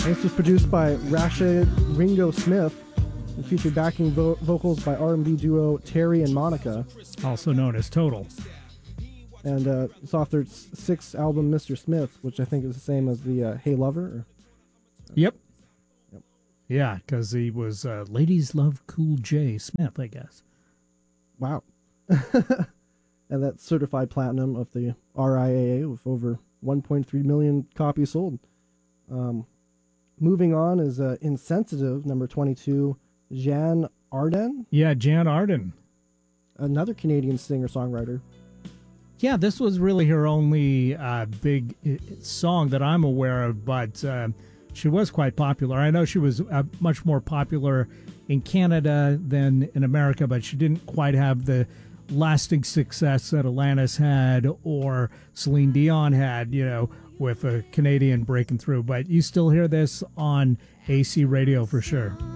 This was produced by Rashid Ringo Smith and featured backing vocals by R&B duo Terry and Monica. Also known as Total. And it's off their sixth album, Mr. Smith, which I think is the same as the Hey Lover. Yep. Yeah, because he was Ladies Love Cool J Smith, I guess. Wow. And that's certified platinum of the RIAA with over 1.3 million copies sold. Moving on is Insensitive, number 22, Jan Arden. Yeah, Jan Arden. Another Canadian singer-songwriter. Yeah, this was really her only big song that I'm aware of, but she was quite popular. I know she was much more popular in Canada than in America, but she didn't quite have the lasting success that Alanis had or Celine Dion had, you know, with a Canadian breaking through. But you still hear this on AC radio for sure.